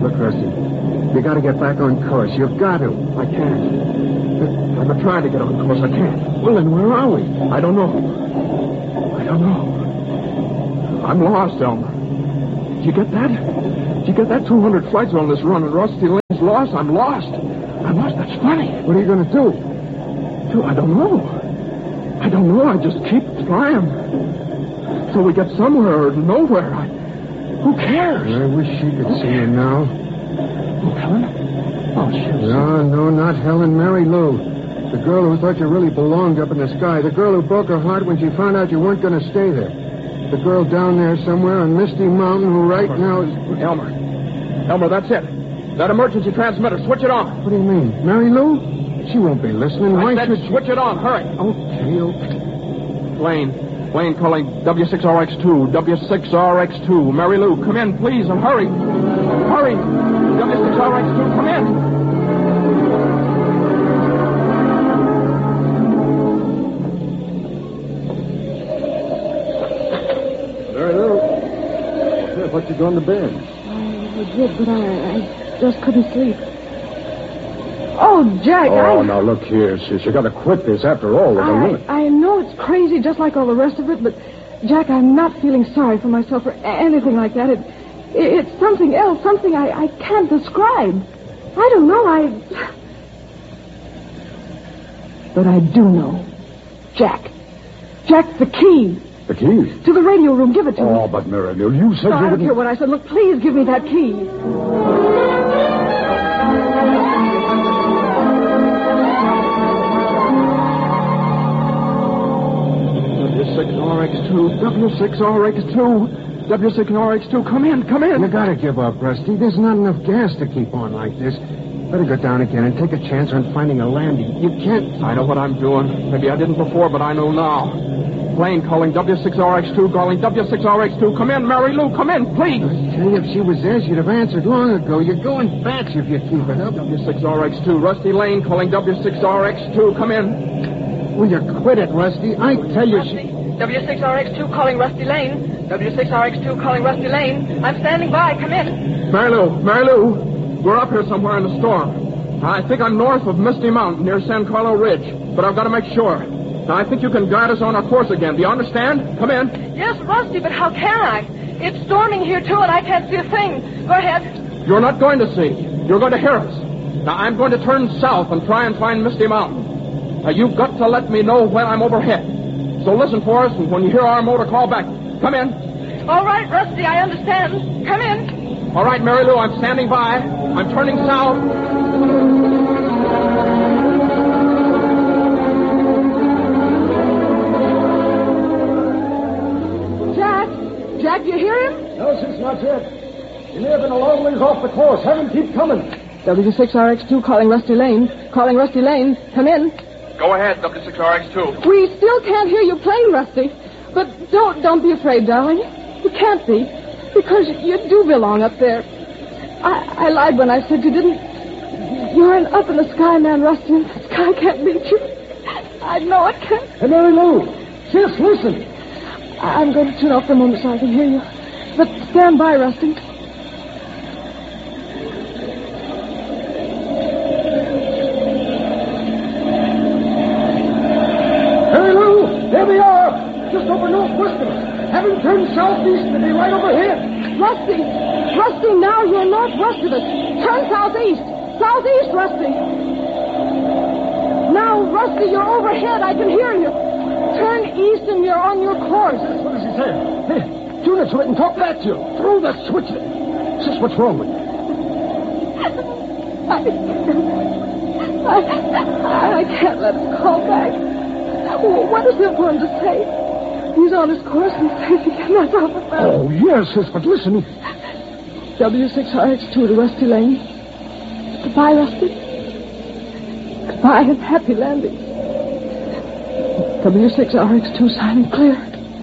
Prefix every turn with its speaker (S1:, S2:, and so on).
S1: Look, Rusty, you got to get back on course. You've got to.
S2: I can't. I've been trying to get on course. I can't.
S1: Well, then where are we?
S2: I don't know. I'm lost, Elmer. Did you get that? Did you get that? 200 flights on this run, and Rusty Lane's lost. I'm lost. That's funny.
S1: What are you going to do?
S2: I don't know. I just keep trying. Till we get somewhere or nowhere. Who cares?
S1: I wish she could see you now.
S2: Oh, Helen? Oh, shit.
S1: No, not Helen. Mary Lou. The girl who thought you really belonged up in the sky. The girl who broke her heart when she found out you weren't going to stay there. The girl down there somewhere on Misty Mountain who right now is...
S2: Elmer, that's it. That emergency transmitter. Switch it on.
S1: What do you mean? Mary Lou? She won't be listening.
S2: I said switch it on. Hurry.
S1: Okay.
S2: Wayne calling W6RX2. W6RX2. Mary Lou, come in, please, and hurry. Hurry. W6RX2, come in.
S1: Mary Lou. What you going to bed?
S3: I did, but I just couldn't sleep. Oh, Jack,
S1: now look here, sis. You got to quit this after all.
S3: I know it's crazy, just like all the rest of it, but, Jack, I'm not feeling sorry for myself or anything like that. It's something else, something I can't describe. I don't know, But I do know. Jack, the key.
S1: The key?
S3: To the radio room. Give it to me.
S1: Oh, but Mary Lou, you said
S3: I don't care what I said. Look, please give me that key.
S2: W6RX2, come in.
S1: You gotta give up, Rusty. There's not enough gas to keep on like this. Better go down again and take a chance on finding a landing. You can't...
S2: I know what I'm doing. Maybe I didn't before, but I know now. Plane calling W6RX2, calling W6RX2. Come in, Mary Lou, come in, please.
S1: I tell you, if she was there, she'd have answered long ago. You're going fast if you keep it up.
S2: W6RX2, Rusty Lane calling W6RX2. Come in.
S1: Will you quit it, Rusty? I tell you,
S4: Rusty, W6RX2 calling Rusty Lane. W6RX2 calling Rusty Lane. I'm standing by. Come in.
S2: Mary Lou, we're up here somewhere in the storm. I think I'm north of Misty Mountain near San Carlo Ridge, but I've got to make sure. Now, I think you can guide us on our course again. Do you understand? Come in.
S4: Yes, Rusty, but how can I? It's storming here, too, and I can't see a thing. Go ahead.
S2: You're not going to see. You're going to hear us. Now, I'm going to turn south and try and find Misty Mountain. Now, you've got to let me know when I'm overhead. So listen for us, and when you hear our motor, call back. Come in.
S4: All right, Rusty, I understand. Come in.
S2: All right, Mary Lou, I'm standing by. I'm turning south.
S3: Jack, you hear him?
S1: No, sis, not yet. You may have been a long ways off the course. Have him keep coming.
S3: W6RX2 calling Rusty Lane. Calling Rusty Lane. Come in.
S2: Go ahead, W6RX2.
S3: We still can't hear you plain, Rusty. But don't be afraid, darling. You can't be. Because you do belong up there. I lied when I said you didn't. You're an up-in-the-sky man, Rusty, and the sky can't reach you. I know it can't.
S1: Hey, Mary Lou. Sis, listen.
S3: I'm going to turn off for a moment so I can hear you. But stand by, Rusty.
S1: Mary Lou, there we are. Just over northwest of us. Having turned southeast to be right overhead.
S3: Rusty, now you're northwest of us. Turn southeast. Southeast, Rusty. Now, Rusty, you're overhead. I can hear you. Turn east and you're on your course.
S1: What does he say? Hey, tune it so it can talk back to you. Throw that switch in. Sis, what's wrong with you?
S3: I can't let him call back. What is it going to say? He's on his course and safe again. That's all the matter.
S1: Oh, yes, sis, but listen.
S3: W6RX2 to Rusty Lane. Goodbye, Rusty. Goodbye and happy landing. W6RX2 signing clear.